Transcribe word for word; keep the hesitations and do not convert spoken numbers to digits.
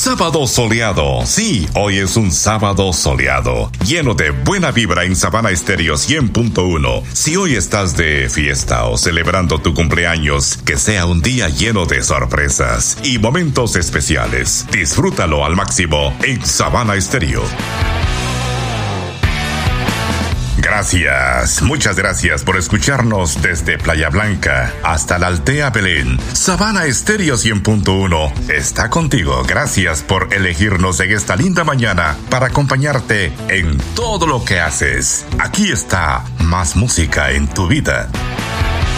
sábado soleado. Sí, hoy es un sábado soleado, lleno de buena vibra en Sabana Estéreo cien punto uno. Si hoy estás de fiesta o celebrando tu cumpleaños, que sea un día lleno de sorpresas y momentos especiales. Disfrútalo al máximo en Sabana Estéreo. Gracias, muchas gracias por escucharnos desde Playa Blanca hasta la Altea Belén. Sabana Estéreo cien punto uno está contigo. Gracias por elegirnos en esta linda mañana para acompañarte en todo lo que haces. Aquí está más música en tu vida.